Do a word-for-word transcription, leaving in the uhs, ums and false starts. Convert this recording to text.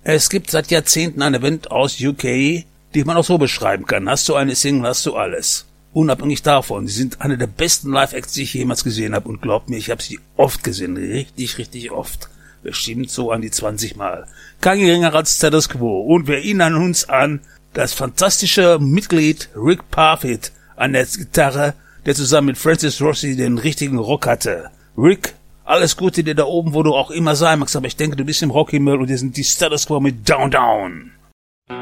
Es gibt seit Jahrzehnten eine Band aus U K, die man auch so beschreiben kann. Hast du eine Single, hast du alles. Unabhängig davon, sie sind eine der besten Live-Acts, die ich jemals gesehen habe. Und glaubt mir, ich habe sie oft gesehen. Richtig, richtig oft. Bestimmt so an die zwanzig Mal. Kein geringer als Status Quo. Und wir erinnern uns an das fantastische Mitglied Rick Parfitt an der Gitarre, der zusammen mit Francis Rossi den richtigen Rock hatte. Rick, alles Gute dir da oben, wo du auch immer sein magst, aber ich denke, du bist im Rockhimmel und wir sind die Status Quo mit Down Down.